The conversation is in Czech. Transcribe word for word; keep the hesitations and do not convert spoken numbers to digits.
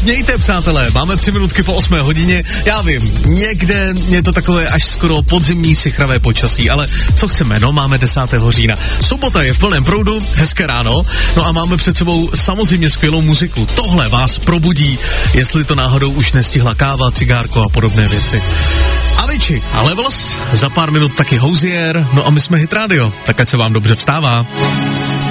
smějte, přátelé, máme tři minutky po osmé hodině, já vím, někde je to takové až skoro podzimní sichravé počasí, ale co chceme, no, máme desátého října. Sobota je v plném proudu, hezké ráno, no a máme před sebou samozřejmě skvělou muziku. Tohle vás probudí, jestli to náhodou už nestihla káva, cigárko a podobné věci. Avicii a Levels, za pár minut taky Hozier, no a my jsme Hit Radio, tak ať se vám dobře vstává.